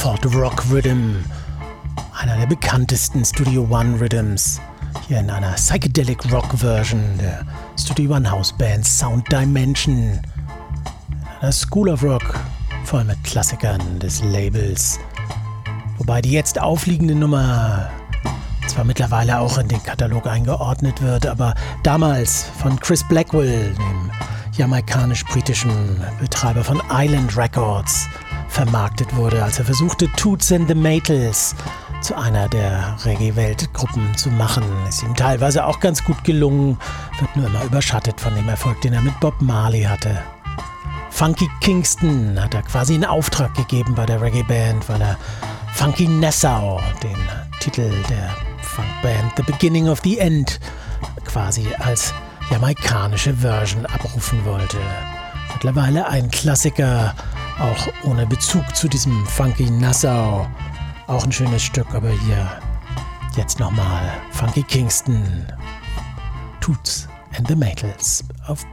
Fort Rock Rhythm, einer der bekanntesten Studio One Rhythms, hier in einer Psychedelic Rock Version der Studio One House Band Sound Dimension, in einer School of Rock, voll mit Klassikern des Labels, wobei die jetzt aufliegende Nummer zwar mittlerweile auch in den Katalog eingeordnet wird, aber damals von Chris Blackwell, dem jamaikanisch-britischen Betreiber von Island Records, vermarktet wurde, als er versuchte, Toots and the Maytals zu einer der Reggae-Weltgruppen zu machen. Ist ihm teilweise auch ganz gut gelungen, wird nur immer überschattet von dem Erfolg, den er mit Bob Marley hatte. Funky Kingston hat er quasi in Auftrag gegeben bei der Reggae-Band, weil er Funky Nassau, den Titel der Funkband The Beginning of the End, quasi als jamaikanische Version abrufen wollte. Mittlerweile ein Klassiker, auch ohne Bezug zu diesem Funky Nassau. Auch ein schönes Stück, aber hier jetzt nochmal Funky Kingston, Toots and the Maytals auf